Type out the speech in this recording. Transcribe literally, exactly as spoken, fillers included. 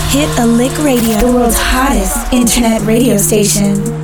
Hit a Lick Radio, the world's hottest internet radio station.